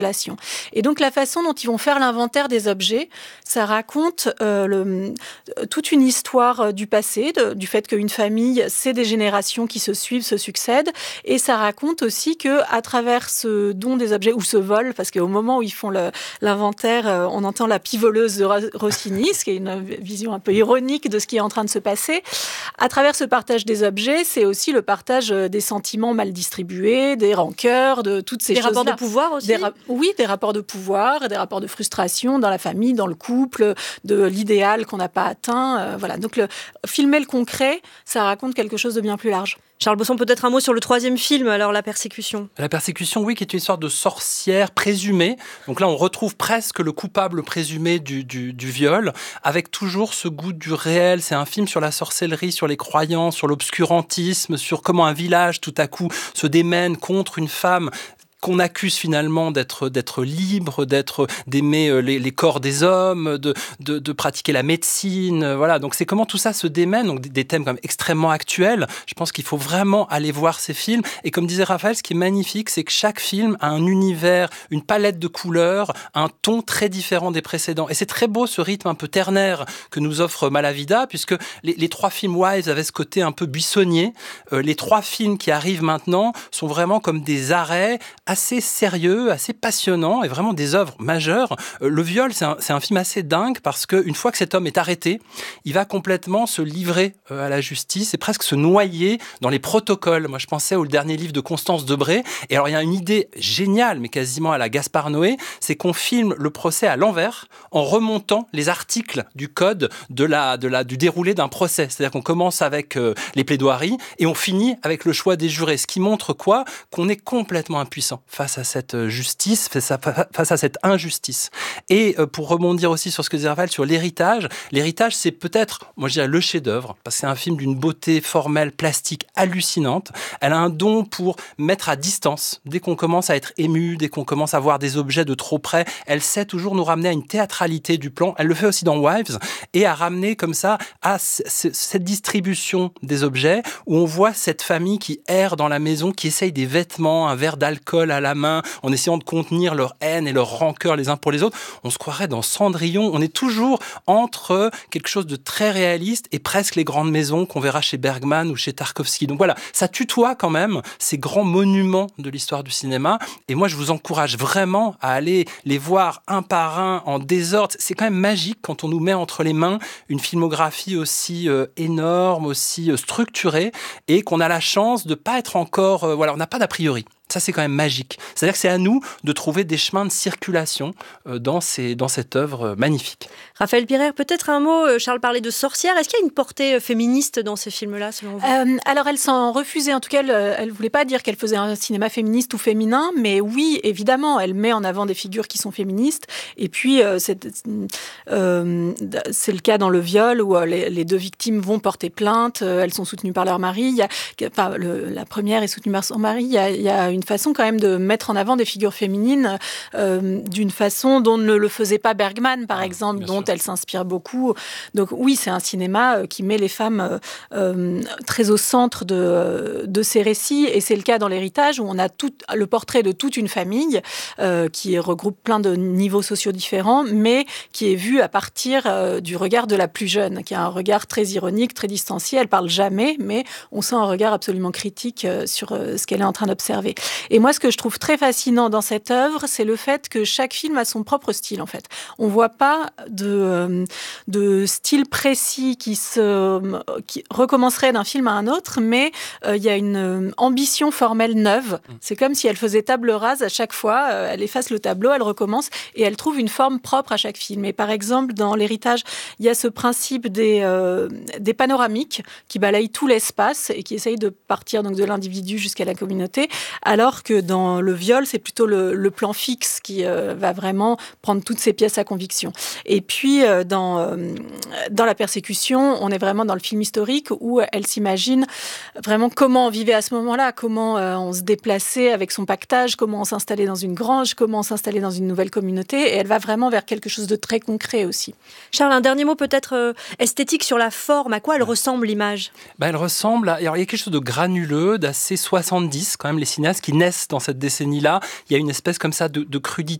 relation. Et donc la façon dont ils vont faire l'inventaire des objets, ça raconte toute une histoire du passé, du fait qu'une famille, c'est des générations qui se suivent, se succèdent, et ça raconte aussi que à travers ce don des objets ou ce vol, parce qu'au moment où ils font l'inventaire, on entend la pivoleuse de Rossini, ce qui est une vision un peu ironique de ce qui est en train de se passer. À travers ce partage des objets, c'est aussi le partage des sentiments mal distribués, des rancœurs, de toutes ces choses-là. Des rapports de pouvoir aussi. Oui, des rapports de pouvoir, des rapports de frustration dans la famille, dans le couple, de l'idéal qu'on n'a pas atteint. Voilà. Donc, filmer le concret, ça raconte quelque chose de bien plus large. Charles Besson, peut-être un mot sur le troisième film, alors La Persécution. La Persécution, oui, qui est une sorte de sorcière présumée. Donc là, on retrouve presque le coupable présumé du viol, avec toujours ce goût du réel. C'est un film sur la sorcellerie, sur les croyances, sur l'obscurantisme, sur comment un village, tout à coup, se démène contre une femme qu'on accuse finalement d'être libre, d'aimer les corps des hommes, de pratiquer la médecine, voilà. Donc c'est comment tout ça se démène, donc des thèmes quand même extrêmement actuels. Je pense qu'il faut vraiment aller voir ces films. Et comme disait Raphaël, ce qui est magnifique, c'est que chaque film a un univers, une palette de couleurs, un ton très différent des précédents. Et c'est très beau ce rythme un peu ternaire que nous offre Malavida, puisque les trois films Wives avaient ce côté un peu buissonnier. Les trois films qui arrivent maintenant sont vraiment comme des arrêts assez sérieux, assez passionnant et vraiment des œuvres majeures. Le viol, c'est un film assez dingue parce qu'une fois que cet homme est arrêté, il va complètement se livrer à la justice et presque se noyer dans les protocoles. Moi, je pensais au dernier livre de Constance Debré. Et alors, il y a une idée géniale, mais quasiment à la Gaspard Noé, c'est qu'on filme le procès à l'envers en remontant les articles du code du déroulé d'un procès. C'est-à-dire qu'on commence avec les plaidoiries et on finit avec le choix des jurés. Ce qui montre quoi ? Qu'on est complètement impuissant face à cette justice, face à cette injustice. Et pour rebondir aussi sur ce que disait Raphaël, sur l'héritage, c'est peut-être, moi je dirais, le chef-d'œuvre, parce que c'est un film d'une beauté formelle, plastique hallucinante. Elle a un don pour mettre à distance, dès qu'on commence à être ému, dès qu'on commence à voir des objets de trop près, elle sait toujours nous ramener à une théâtralité du plan. Elle le fait aussi dans Wives, et à ramener comme ça à cette distribution des objets, où on voit cette famille qui erre dans la maison, qui essaye des vêtements, un verre d'alcool à la main, en essayant de contenir leur haine et leur rancœur les uns pour les autres. On se croirait dans Cendrillon. On est toujours entre quelque chose de très réaliste et presque les grandes maisons qu'on verra chez Bergman ou chez Tarkovsky. Donc voilà, ça tutoie quand même ces grands monuments de l'histoire du cinéma. Et moi, je vous encourage vraiment à aller les voir un par un en désordre. C'est quand même magique quand on nous met entre les mains une filmographie aussi énorme, aussi structurée, et qu'on a la chance de pas être encore... on n'a pas d'a priori. Ça, c'est quand même magique. C'est-à-dire que c'est à nous de trouver des chemins de circulation dans cette œuvre magnifique. Raphaël Pirer, peut-être un mot. Charles parlait de sorcière. Est-ce qu'il y a une portée féministe dans ces films-là, selon vous ? Alors, elle s'en refusait. En tout cas, elle ne voulait pas dire qu'elle faisait un cinéma féministe ou féminin. Mais oui, évidemment, elle met en avant des figures qui sont féministes. Et puis, c'est le cas dans Le Viol, où les deux victimes vont porter plainte. Elles sont soutenues par leur mari. La première est soutenue par son mari. Il y a une façon quand même de mettre en avant des figures féminines d'une façon dont ne le faisait pas Bergman, par exemple, dont elle s'inspire beaucoup. Donc oui, c'est un cinéma qui met les femmes très au centre de ses récits, et c'est le cas dans L'Héritage, où on a le portrait de toute une famille qui regroupe plein de niveaux sociaux différents, mais qui est vu à partir du regard de la plus jeune, qui a un regard très ironique, très distancié. Elle parle jamais, mais on sent un regard absolument critique sur ce qu'elle est en train d'observer. Et moi, ce que je trouve très fascinant dans cette œuvre, c'est le fait que chaque film a son propre style, en fait. On voit pas de style précis qui recommencerait d'un film à un autre, mais il y a une ambition formelle neuve. C'est comme si elle faisait table rase à chaque fois. Elle efface le tableau, elle recommence, et elle trouve une forme propre à chaque film. Et par exemple, dans L'Héritage, il y a ce principe des panoramiques qui balayent tout l'espace et qui essayent de partir donc de l'individu jusqu'à la communauté, alors que dans Le Viol, c'est plutôt le plan fixe qui va vraiment prendre toutes ces pièces à conviction. Et puis, dans La Persécution, on est vraiment dans le film historique où elle s'imagine vraiment comment on vivait à ce moment-là, comment on se déplaçait avec son pactage, comment on s'installait dans une grange, comment on s'installait dans une nouvelle communauté, et elle va vraiment vers quelque chose de très concret aussi. Charles, un dernier mot peut-être esthétique sur la forme. À quoi elle ressemble, l'image ? Elle ressemble alors, il y a quelque chose de granuleux, d'assez 70, quand même, les cinéastes qui naissent dans cette décennie-là. Il y a une espèce comme ça de crudité